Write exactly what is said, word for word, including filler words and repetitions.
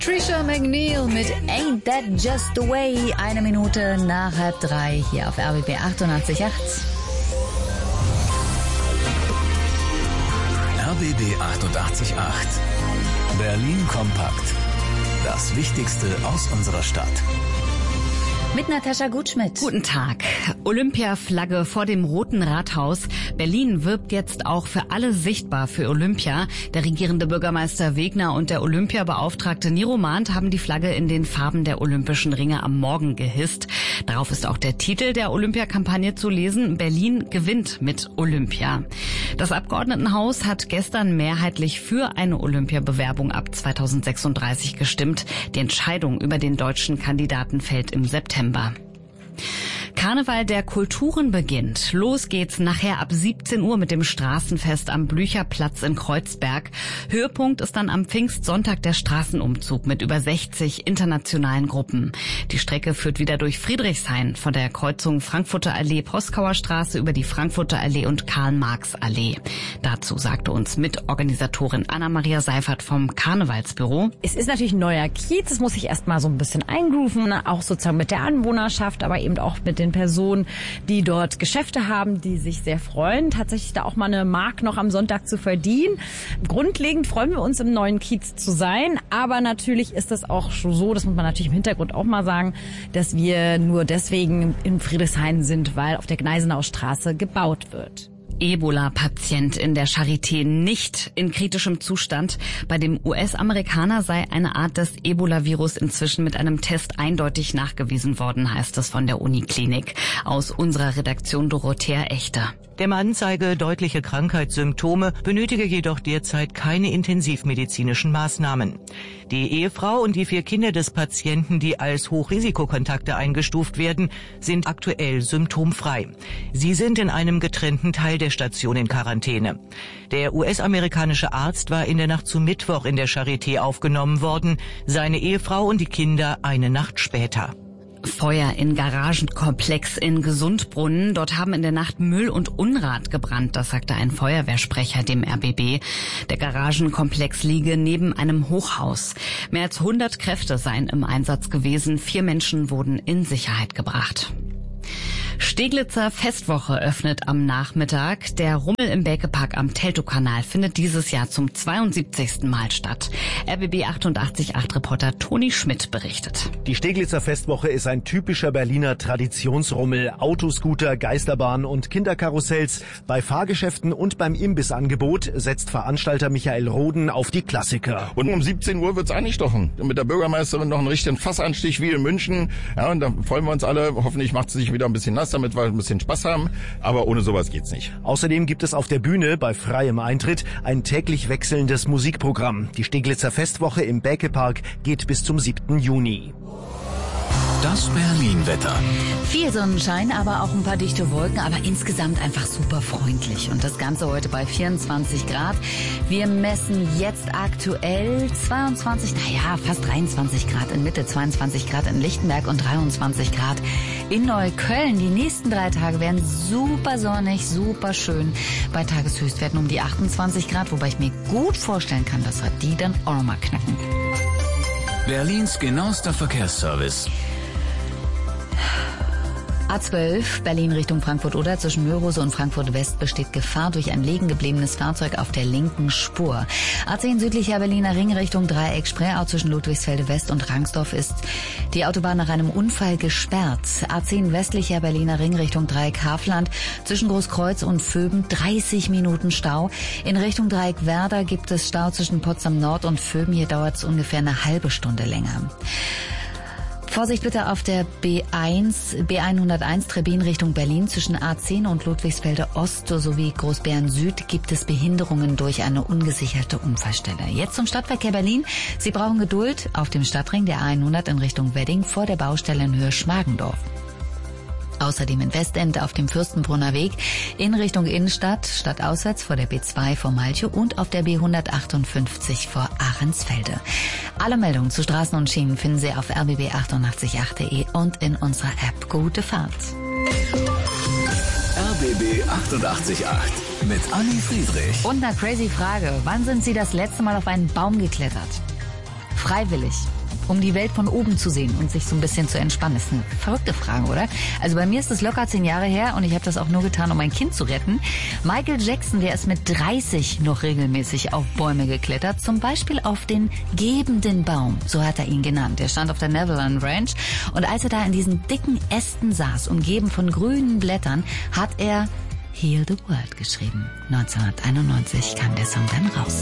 Trisha McNeil mit Ain't That Just the Way. Eine Minute nach halb drei hier auf R B B achtundachtzig Komma acht. R B B achtundachtzig Komma acht. Berlin kompakt. Das Wichtigste aus unserer Stadt. Mit Natascha Gutschmidt. Guten Tag. Olympiaflagge vor dem Roten Rathaus. Berlin wirbt jetzt auch für alle sichtbar für Olympia. Der regierende Bürgermeister Wegner und der Olympiabeauftragte Niro Mahnt haben die Flagge in den Farben der Olympischen Ringe am Morgen gehisst. Darauf ist auch der Titel der Olympiakampagne zu lesen: Berlin gewinnt mit Olympia. Das Abgeordnetenhaus hat gestern mehrheitlich für eine Olympiabewerbung ab zweitausendsechsunddreißig gestimmt. Die Entscheidung über den deutschen Kandidaten fällt im September. Karneval der Kulturen beginnt. Los geht's nachher ab siebzehn Uhr mit dem Straßenfest am Blücherplatz in Kreuzberg. Höhepunkt ist dann am Pfingstsonntag der Straßenumzug mit über sechzig internationalen Gruppen. Die Strecke führt wieder durch Friedrichshain von der Kreuzung Frankfurter Allee-Poskauer Straße über die Frankfurter Allee und Karl-Marx-Allee. Dazu sagte uns Mitorganisatorin Anna-Maria Seifert vom Karnevalsbüro: Es ist natürlich ein neuer Kiez, es muss sich erstmal so ein bisschen eingrooven, auch sozusagen mit der Anwohnerschaft, aber eben auch mit den Personen, die dort Geschäfte haben, die sich sehr freuen, tatsächlich da auch mal eine Mark noch am Sonntag zu verdienen. Grundlegend freuen wir uns, im neuen Kiez zu sein, aber natürlich ist es auch so, das muss man natürlich im Hintergrund auch mal sagen, dass wir nur deswegen in Friedrichshain sind, weil auf der Gneisenauer Straße gebaut wird. Ebola-Patient in der Charité nicht in kritischem Zustand. Bei dem U S-Amerikaner sei eine Art des Ebola-Virus inzwischen mit einem Test eindeutig nachgewiesen worden, heißt es von der Uniklinik. Aus unserer Redaktion Dorothea Echter. Der Mann zeige deutliche Krankheitssymptome, benötige jedoch derzeit keine intensivmedizinischen Maßnahmen. Die Ehefrau und die vier Kinder des Patienten, die als Hochrisikokontakte eingestuft werden, sind aktuell symptomfrei. Sie sind in einem getrennten Teil der Station in Quarantäne. Der U S-amerikanische Arzt war in der Nacht zu Mittwoch in der Charité aufgenommen worden, seine Ehefrau und die Kinder eine Nacht später. Feuer in Garagenkomplex in Gesundbrunnen. Dort haben in der Nacht Müll und Unrat gebrannt, das sagte ein Feuerwehrsprecher dem R B B. Der Garagenkomplex liege neben einem Hochhaus. Mehr als hundert Kräfte seien im Einsatz gewesen. Vier Menschen wurden in Sicherheit gebracht. Steglitzer Festwoche öffnet am Nachmittag. Der Rummel im Bäckepark am Teltowkanal findet dieses Jahr zum zweiundsiebzigsten Mal statt. R B B achtundachtzig Komma acht Reporter Toni Schmidt berichtet. Die Steglitzer Festwoche ist ein typischer Berliner Traditionsrummel. Autoscooter, Geisterbahnen und Kinderkarussells. Bei Fahrgeschäften und beim Imbissangebot setzt Veranstalter Michael Roden auf die Klassiker. Und um siebzehn Uhr wird's eingestochen. Mit der Bürgermeisterin noch einen richtigen Fassanstich wie in München. Ja, und da freuen wir uns alle. Hoffentlich macht sie sich wieder ein bisschen nass, damit wir ein bisschen Spaß haben. Aber ohne sowas geht's nicht. Außerdem gibt es auf der Bühne bei freiem Eintritt ein täglich wechselndes Musikprogramm. Die Steglitzer Festwoche im Bäckepark geht bis zum siebten Juni. Das Berlin-Wetter. Viel Sonnenschein, aber auch ein paar dichte Wolken, aber insgesamt einfach super freundlich. Und das Ganze heute bei vierundzwanzig Grad. Wir messen jetzt aktuell zweiundzwanzig, naja, fast dreiundzwanzig Grad in Mitte, zweiundzwanzig Grad in Lichtenberg und dreiundzwanzig Grad in Neukölln. Die nächsten drei Tage werden super sonnig, super schön. Bei Tageshöchstwerten um die achtundzwanzig Grad, wobei ich mir gut vorstellen kann, dass wir die dann auch nochmal knacken. Berlins genauester Verkehrsservice. A zwölf, Berlin Richtung Frankfurt-Oder, zwischen Mörose und Frankfurt-West besteht Gefahr durch ein liegen gebliebenes Fahrzeug auf der linken Spur. A zehn südlicher Berliner Ring Richtung Dreieck Spreeau, zwischen Ludwigsfelde-West und Rangsdorf ist die Autobahn nach einem Unfall gesperrt. A zehn westlicher Berliner Ring Richtung Dreieck Hafland, zwischen Großkreuz und Vöben dreißig Minuten Stau. In Richtung Dreieck Werder gibt es Stau zwischen Potsdam Nord und Vöben, hier dauert es ungefähr eine halbe Stunde länger. Vorsicht bitte auf der B eins, B hunderteins Trebin Richtung Berlin zwischen A zehn und Ludwigsfelde Ost sowie Großbären Süd gibt es Behinderungen durch eine ungesicherte Unfallstelle. Jetzt zum Stadtverkehr Berlin. Sie brauchen Geduld auf dem Stadtring der A hundert in Richtung Wedding vor der Baustelle in Höhe Schmargendorf. Außerdem in Westend auf dem Fürstenbrunner Weg in Richtung Innenstadt, stadtauswärts vor der B zwei vor Malchow und auf der B hundertachtundfünfzig vor Ahrensfelde. Alle Meldungen zu Straßen und Schienen finden Sie auf r b b achtundachtzig Komma acht punkt de und in unserer App. Gute Fahrt. R B B achtundachtzig Komma acht mit Anni Friedrich. Und eine crazy Frage. Wann sind Sie das letzte Mal auf einen Baum geklettert? Freiwillig. Um die Welt von oben zu sehen und sich so ein bisschen zu entspannen. Das ist eine verrückte Frage, oder? Also bei mir ist es locker zehn Jahre her und ich habe das auch nur getan, um mein Kind zu retten. Michael Jackson, der ist mit dreißig noch regelmäßig auf Bäume geklettert. Zum Beispiel auf den gebenden Baum, so hat er ihn genannt. Der stand auf der Neverland Ranch und als er da in diesen dicken Ästen saß, umgeben von grünen Blättern, hat er Heal the World geschrieben. neunzehnhunderteinundneunzig kam der Song dann raus.